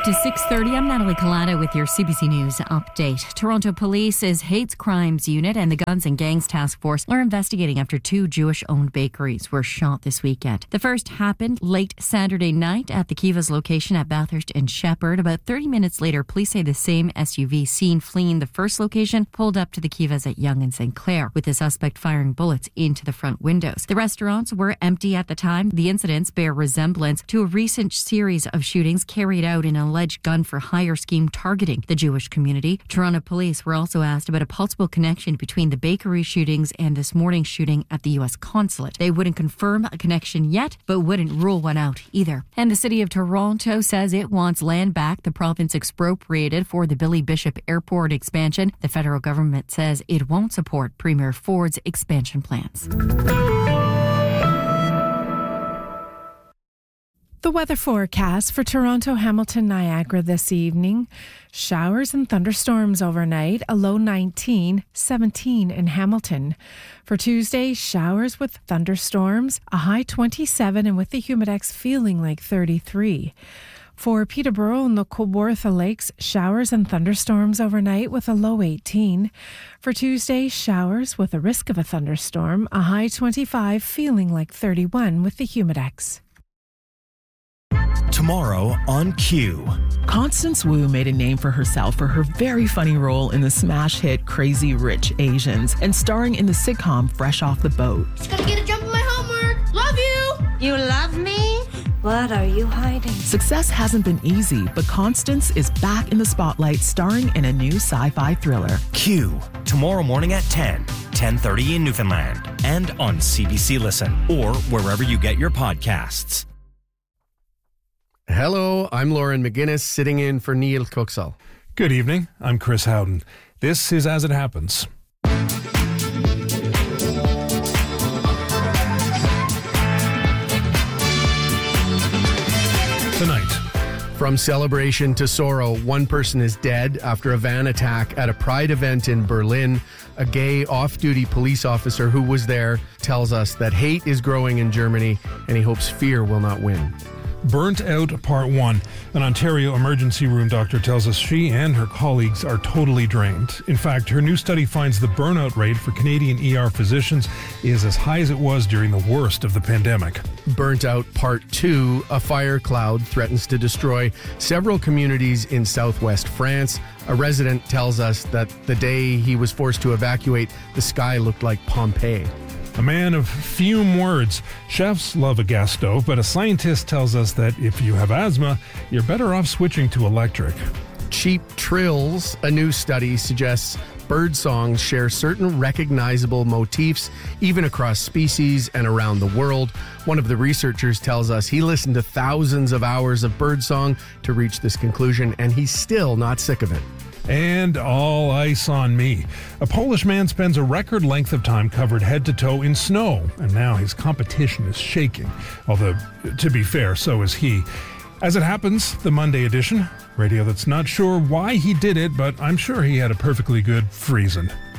to 6:30. I'm Natalie Collada with your CBC News update. Toronto Police's Hate Crimes Unit and the Guns and Gangs Task Force are investigating after two Jewish-owned bakeries were shot this weekend. The first happened late Saturday night at the Kiva's location at Bathurst and Shepherd. About 30 minutes later, police say the same SUV seen fleeing the first location pulled up to the Kiva's at Yonge and St. Clair, with the suspect firing bullets into the front windows. The restaurants were empty at the time. The incidents bear resemblance to a recent series of shootings carried out in an alleged gun-for-hire scheme targeting the Jewish community. Toronto police were also asked about a possible connection between the bakery shootings and this morning's shooting at the U.S. consulate. They wouldn't confirm a connection yet, but wouldn't rule one out either. And the city of Toronto says it wants land back the province expropriated for the Billy Bishop Airport expansion. The federal government says it won't support Premier Ford's expansion plans. The weather forecast for Toronto, Hamilton, Niagara this evening. Showers and thunderstorms overnight, a low 19, 17 in Hamilton. For Tuesday, showers with thunderstorms, a high 27, and with the humidex feeling like 33. For Peterborough and the Kawartha Lakes, showers and thunderstorms overnight with a low 18. For Tuesday, showers with a risk of a thunderstorm, a high 25, feeling like 31 with the humidex. Tomorrow on Q. Constance Wu made a name for herself for her very funny role in the smash hit Crazy Rich Asians and starring in the sitcom Fresh Off the Boat. Just gotta get a jump on my homework. Love you. You love me? What are you hiding? Success hasn't been easy, but Constance is back in the spotlight starring in a new sci-fi thriller. Q. Tomorrow morning at 10, 10:30 in Newfoundland and on CBC Listen or wherever you get your podcasts. Hello, I'm Lauren McGuinness, sitting in for Neil Cooksall. Good evening, I'm Chris Howden. This is As It Happens. Tonight. From celebration to sorrow, one person is dead after a van attack at a Pride event in Berlin. A gay off-duty police officer who was there tells us that hate is growing in Germany and he hopes fear will not win. Burnt Out Part 1. An Ontario emergency room doctor tells us she and her colleagues are totally drained. In fact, her new study finds the burnout rate for Canadian ER physicians is as high as it was during the worst of the pandemic. Burnt Out Part 2. A fire cloud threatens to destroy several communities in southwest France. A resident tells us that the day he was forced to evacuate, the sky looked like Pompeii. A man of few words. Chefs love a gas stove, but a scientist tells us that if you have asthma, you're better off switching to electric. Cheap trills. A new study suggests bird songs share certain recognizable motifs, even across species and around the world. One of the researchers tells us he listened to thousands of hours of birdsong to reach this conclusion, and he's still not sick of it. And all ice on me. A Polish man spends a record length of time covered head to toe in snow, and now his competition is shaking. Although, to be fair, so is he. As It Happens, the Monday edition. Radio that's not sure why he did it, but I'm sure he had a perfectly good reason.